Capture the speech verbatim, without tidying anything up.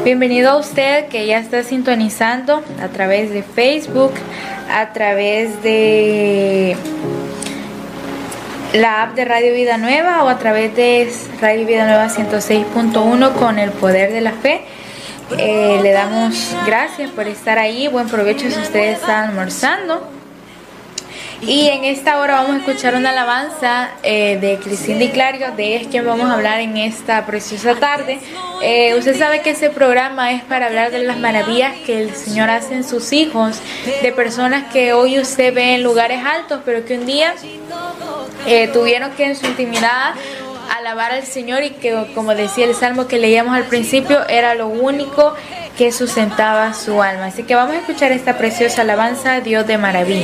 Bienvenido a usted que ya está sintonizando a través de Facebook, a través de la app de Radio Vida Nueva o a través de Radio Vida Nueva ciento seis punto uno con el poder de la fe. Eh, le damos gracias por estar ahí. Buen provecho si ustedes están almorzando. Y en esta hora vamos a escuchar una alabanza eh, de Cristina y Clario. De ella es quien vamos a hablar en esta preciosa tarde. Eh, usted sabe que este programa es para hablar de las maravillas que el Señor hace en sus hijos, de personas que hoy usted ve en lugares altos, pero que un día eh, tuvieron que en su intimidad alabar al Señor, y que, como decía el salmo que leíamos al principio, era lo único que sustentaba su alma. Así que vamos a escuchar esta preciosa alabanza, Dios de maravilla.